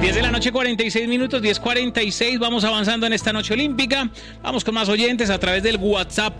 10 de la noche, 46 minutos, 10:46. Vamos avanzando en esta noche olímpica. Vamos con más oyentes a través del WhatsApp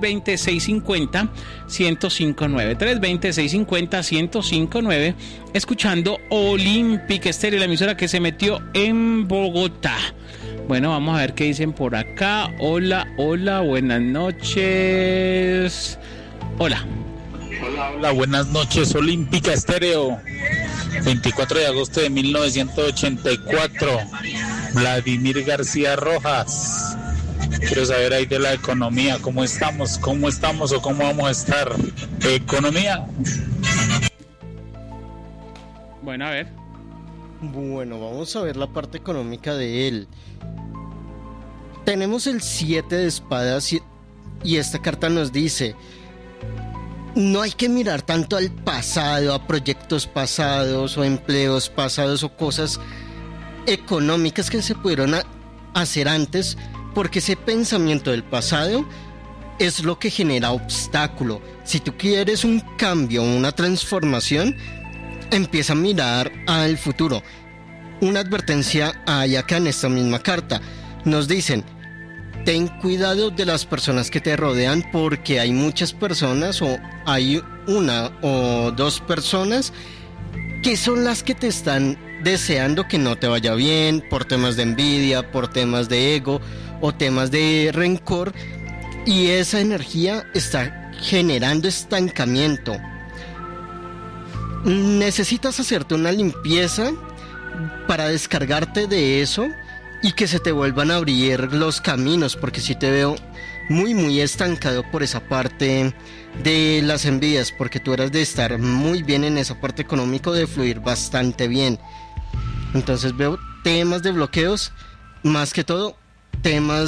320-650-1059. 320-650-1059. Escuchando Olímpica Estéreo, la emisora que se metió en Bogotá. Bueno, vamos a ver qué dicen por acá. Hola, buenas noches. Hola, buenas noches, Olímpica Estéreo. 24 de agosto de 1984. Vladimir García Rojas. Quiero saber ahí de la economía, cómo estamos o cómo vamos a estar. Economía. Bueno, a ver. Bueno, vamos a ver la parte económica de él. Tenemos el 7 de espadas y esta carta nos dice: no hay que mirar tanto al pasado, a proyectos pasados o empleos pasados o cosas económicas que se pudieron hacer antes, porque ese pensamiento del pasado es lo que genera obstáculo. Si tú quieres un cambio, una transformación, empieza a mirar al futuro. Una advertencia hay acá en esta misma carta. Nos dicen: ten cuidado de las personas que te rodean, porque hay muchas personas o hay una o dos personas que son las que te están deseando que no te vaya bien por temas de envidia, por temas de ego o temas de rencor, y esa energía está generando estancamiento. Necesitas hacerte una limpieza para descargarte de eso y que se te vuelvan a abrir los caminos, porque sí te veo muy estancado por esa parte de las envidias, porque tú eras de estar muy bien en esa parte económica, de fluir bastante bien. Entonces veo temas de bloqueos, más que todo temas